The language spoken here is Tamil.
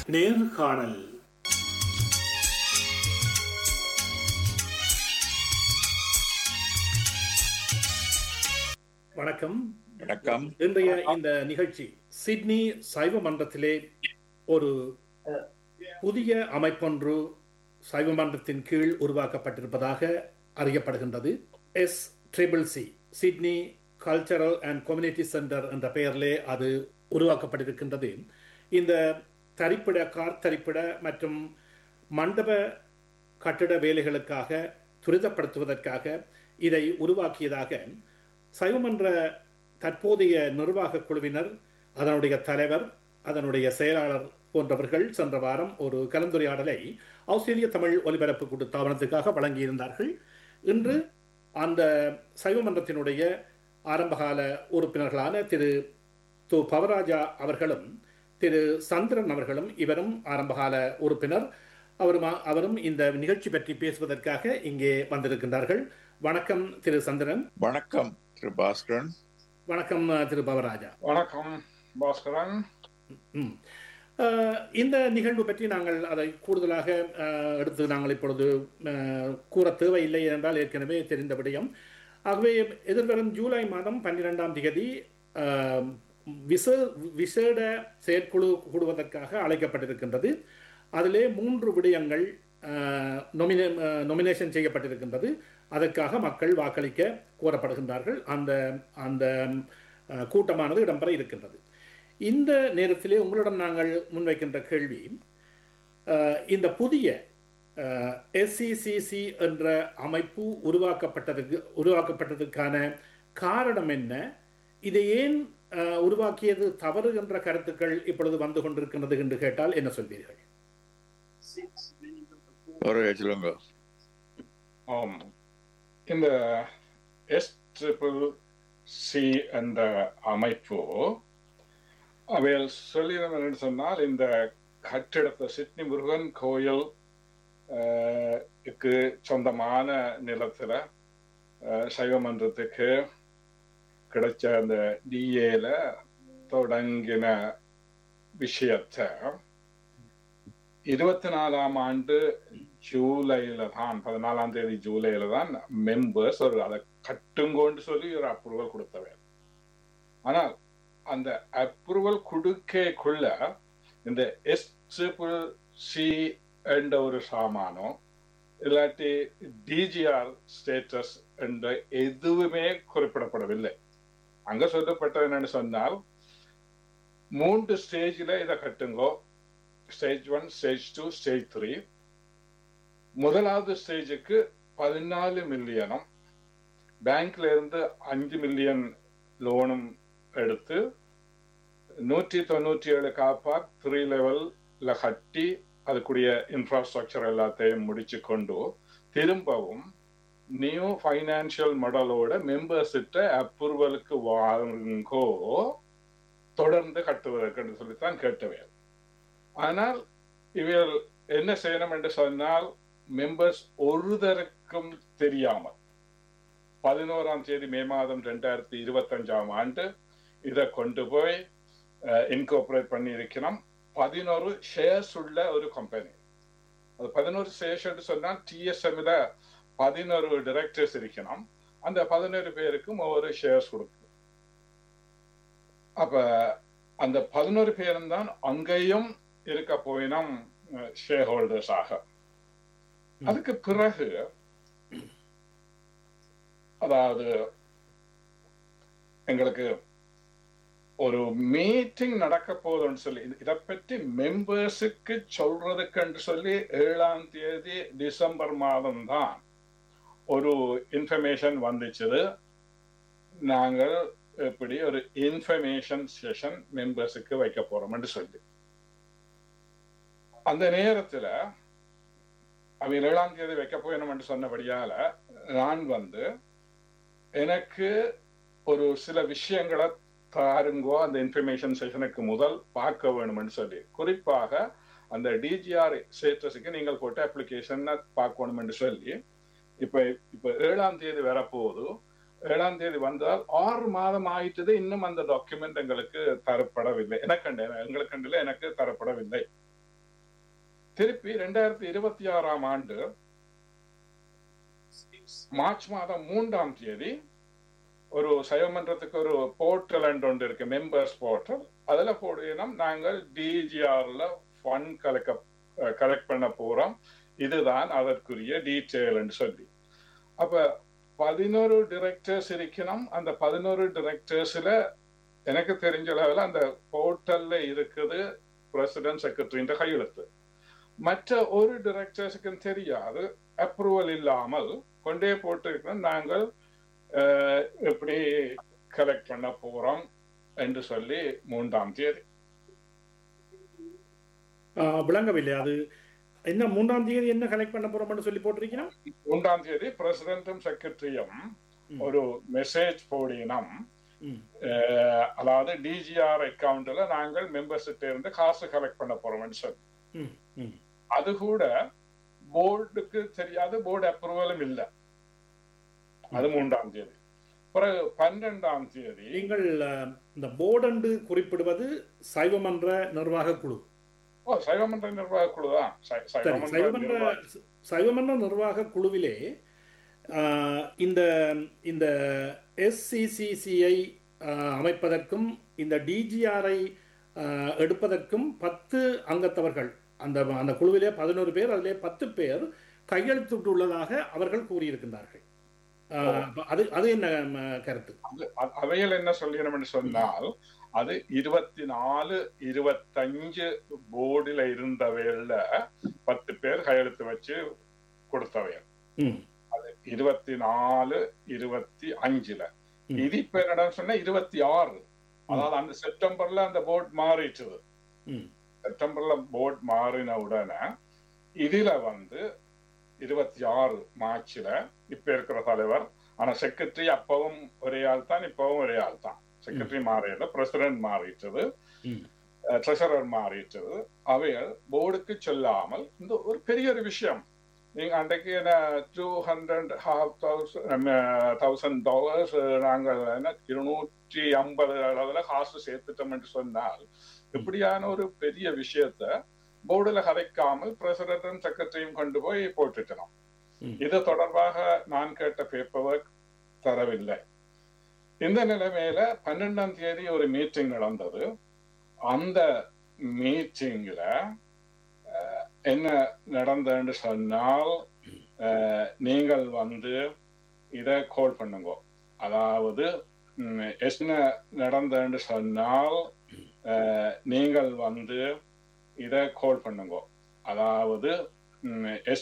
நேர்காணல். வணக்கம். வணக்கம். இன்றைய இந்த நிகழ்ச்சி சிட்னி சைவ மன்றத்திலே ஒரு புதிய அமைப்பொன்று சைவ மன்றத்தின் கீழ் உருவாக்கப்பட்டிருப்பதாக அறியப்படுகின்றது. SCCC, Sydney cultural and community centre என்ற பெயரிலே அது உருவாக்கப்பட்டிருக்கின்றது. இந்த தரிப்பிட, கார்த்தரிப்பிட மற்றும் மண்டப கட்டிட வேலைகளுக்காக துரிதப்படுத்துவதற்காக இதை உருவாக்கியதாக சைவமன்ற தற்போதைய நிர்வாக குழுவினர், அதனுடைய தலைவர், அதனுடைய செயலாளர் போன்றவர்கள் சென்ற வாரம் ஒரு கலந்துரையாடலை ஆஸ்திரேலிய தமிழ் ஒலிபரப்பு கூட்டு தாபனத்துக்காக வழங்கியிருந்தார்கள். இன்று அந்த சைவமன்றத்தினுடைய ஆரம்பகால உறுப்பினர்களான திரு து. பவராஜா அவர்களும் திரு சந்திரன் அவர்களும், இவரும் ஆரம்பகால உறுப்பினர், அவரும் இந்த நிகழ்ச்சி பற்றி பேசுவதற்காக இங்கே வந்திருக்கின்றார்கள். வணக்கம் திரு சந்திரன். வணக்கம் திரு பாஸ்கரன். வணக்கம் திரு பவராஜா. வணக்கம் பாஸ்கரன். இந்த நிகழ்வு பற்றி நாங்கள் அதை கூடுதலாக எடுத்து நாங்கள் இப்பொழுது கூற தேவையில்லை என்றால் ஏற்கனவே தெரிந்த விடயம். ஆகவே எதிர்வரும் ஜூலை மாதம் 12ஆம் தேதி விசேட செயற்குழு கூடுவதற்காக அழைக்கப்பட்டிருக்கின்றது. அதிலே 3 விடயங்கள் நொமினேஷன் செய்யப்பட்டிருக்கின்றது. அதற்காக மக்கள் வாக்களிக்க கோரப்படுகின்றார்கள். அந்த கூட்டமானது இடம்பெற இருக்கின்றது. இந்த நேரத்திலே உங்களிடம் நாங்கள் முன்வைக்கின்ற கேள்வி, இந்த புதிய SCCC என்ற அமைப்பு உருவாக்கப்பட்டதற்கான காரணம் என்ன? இதை ஏன் உருவாக்கியது தவறு என்ற கருத்துக்கள் இப்பொழுது வந்து கொண்டிருக்கின்றது என்று கேட்டால் என்ன சொல்வீர்கள்? இந்த SCCC என்ற அமைப்பு அவையில் சொல்லிடம் என்று சொன்னால், இந்த கட்டிடத்தை சிட்னி முருகன் கோயில் சொந்தமான நிலத்துல சைவ மன்றத்துக்கு கிடைச்ச அந்த DAல தொடங்கின விஷயத்தை 24ஆம் ஆண்டு ஜூலையில தான், 14ஆம் தேதி ஜூலையில தான் மெம்பர்ஸ் ஒரு அதை கட்டுங்கோன்னு சொல்லி ஒரு அப்ரூவல் கொடுத்தவர். ஆனால் அந்த அப்ரூவல் கொடுக்கக்குள்ள இந்த SCCC என்ற ஒரு சாமானோ இல்லாட்டி DGR ஸ்டேட்டஸ் என்ற எதுவுமே குறிப்பிடப்படவில்லை. அங்க சொல்லப்பட்டது என்னன்னு சொன்னால், 3 ஸ்டேஜில் இதை கட்டுங்கோ. Stage 1, stage 2, stage 3. முதலாவது ஸ்டேஜுக்கு 14 மில்லியனும் பேங்க்ல இருந்து 5 மில்லியன் லோனும் எடுத்து 197 காப்பார் 3 லெவல்ல கட்டி அதுக்குரிய இன்ஃப்ராஸ்ட்ரக்சர் எல்லாத்தையும் முடிச்சு கொண்டு திரும்பவும் நியூ ஃபைனான்சியல் மாடலோட மெம்பர்ஸ்கிட்ட அப்ரூவலுக்கு வாங்கோ தொடர்ந்து கட்டுவதற்கு சொல்லித்தான் கேட்டவர். ஆனால் இவர் என்ன செய்யணும் என்று சொன்னால், மெம்பர்ஸ் ஒருதருக்கும் தெரியாமல் 11ஆம் தேதி மே மாதம் 2025ஆம் ஆண்டு இதை கொண்டு போய் இன்கோர்பரேட் பண்ணி இருக்கணும். 11 ஷேர்ஸ் உள்ள ஒரு கம்பெனி. அது 11 ஷேர்ஸ் என்று சொன்னால் TSMல 11 டைரக்டர்ஸ் இருக்கணும். அந்த 11 பேருக்கும் ஒவ்வொரு ஷேர்ஸ் கொடுக்கும். அப்ப அந்த 11 பேரும் தான் அங்கேயும் இருக்க போயினம் ஷேர் ஹோல்டர்ஸ் ஆக. அதுக்கு பிறகு அதாவது எங்களுக்கு ஒரு மீட்டிங் நடக்க போதுன்னு சொல்லி இதை பற்றி மெம்பர்ஸுக்கு சொல்றதுக்கு சொல்லி 7ஆம் தேதி டிசம்பர் மாதம் தான் ஒரு இன்ஃபர்மேஷன் வந்துச்சு. நாங்கள் எப்படி ஒரு இன்ஃபர்மேஷன் செஷன் மெம்பர்ஸுக்கு வைக்க போறோம்னு சொல்லி அந்த நேரத்துல அவங்க 7ஆம் தேதி வைக்க போயணும்னு சொன்னபடியால நான் எனக்கு ஒரு சில விஷயங்களை தாருங்கோ அந்த இன்ஃபர்மேஷன் செஷனுக்கு முதல் பார்க்க வேணும்னு சொல்லி, குறிப்பாக அந்த DGR ஸ்டேட்டஸுக்கு நீங்கள் போட்ட அப்ளிகேஷன் பார்க்கணும்னு சொல்லி இப்ப 7ஆம் தேதி வரப்போகுது. 7ஆம் தேதி வந்தால் 6 மாதம் ஆயிட்டது, இன்னும் அந்த டாக்குமெண்ட் எங்களுக்கு தரப்படவில்லை. எனக்கு தரப்படவில்லை. திருப்பி 2026 ஆண்டு மார்ச் மாதம் 3ஆம் தேதி ஒரு சைவமன்றத்துக்கு ஒரு போர்ட்டல் ஒன்று இருக்கு, மெம்பர்ஸ் போர்ட்டல். அதுல போடுவோம் நாங்கள் டிஜிஆர்ல ஃபண்ட் கலெக்ட் பண்ண போறோம், இதுதான் அதற்குரிய டீட்டெயில் சொல்லி. அப்ப 11 டிரெக்டர்ஸ் இருக்கணும். அந்த 11 டிரெக்டர்ஸ்ல எனக்கு தெரிஞ்ச அளவில் அந்த போர்ட்டல்ல இருக்குது பிரசிடென்ட் செக்ரட்டரின்ற கையெழுத்து. மற்ற ஒரு டிரெக்டர்ஸுக்கும் தெரியாது, அப்ரூவல் இல்லாமல் கொண்டே போட்டு நாங்கள் எப்படி கலெக்ட் பண்ண போறோம் என்று சொல்லி 3ஆம் தேதி. விளங்கவில்லை, அது என்ன 3ஆம் தேதி என்ன கலெக்ட் பண்ண போறோம்னு சொல்லி போட்டிருக்கீங்க? 3ஆம் தேதி பிரசிடென்டும் செக்ரட்டரியும் ஒரு மெசேஜ் போடினோம். அதாவது டிஜிஆர் அக்கவுண்ட்ல நாங்கள் மெம்பர்ஸ்கிட்ட இருந்து காசு கலெக்ட் பண்ண போறோம்னு சொல்லி. அது கூட போர்டுக்கு தெரியாது, போர்டு அப்ரூவலும் இல்லை. அது 3ஆம் தேதி. பிறகு 12ஆம் தேதி நீங்கள் இந்த போர்டு என்று குறிப்பிடுவது சைவமன்ற நிர்வாக குழு. சைவமன்ற நிர்வாக குழு தான். சைவமன்ற நிர்வாக குழுவிலே இந்த இந்த SCCCஐ அமைப்பதற்கும் இந்த டிஜிஆரை எடுப்பதற்கும் 10 அங்கத்தவர்கள், அந்த அந்த குழுவிலே 11 பேர், அதிலே 10 பேர் கையெழுத்திட்டுள்ளதாக அவர்கள் கூறியிருக்கின்றார்கள். அது என்ன கருத்து? அவையில் என்ன சொல்லிடணும்னு சொன்னால், அது 24, 25 போர்டில் இருந்தவையில 10 பேர் கையெழுத்து வச்சு கொடுத்தவையல். அது 24, 25ல. இது இப்ப என்ன சொன்னா 26, அதாவது அந்த செப்டம்பர்ல அந்த போர்டு மாறிடுச்சு. செப்டம்பர்ல போர்டு மாறின உடனே இதுல 26 மார்ச்ல இப்ப இருக்கிற தலைவர், ஆனா செக்ரட்டரி அப்பவும் ஒரே ஆள் தான், இப்பவும் ஒரே ஆள் தான். செக்ரட்டரி மாறியது, பிரசிடென்ட் மாறிட்டது, ட்ரெஷரர் மாறிட்டது. அவைகள் போர்டுக்கு சொல்லாமல் இந்த ஒரு பெரிய ஒரு விஷயம். நீங்க அன்றைக்கு $250,000 நாங்கள் $250 அளவுல காசு சேர்த்துட்டோம் என்று சொன்னால், இப்படியான ஒரு பெரிய விஷயத்த போர்டுல கதைக்காமல் பிரசிடென்டும் செக்ரட்டரியும் கொண்டு போய் போட்டுட்டோம். இது தொடர்பாக நான் கேட்ட பேப்பர் ஒர்க் தரவில்லை. இந்த நிலைமையில 12ஆம் தேதி ஒரு மீட்டிங் நடந்தது. அந்த மீட்டிங்ல என்ன நடந்ததுன்னு சொன்னால், நீங்கள் இதை கோல் பண்ணுங்க. அதாவது என்ன நடந்ததுன்னு சொன்னால், நீங்கள் இதை கோல் பண்ணுங்க. அதாவது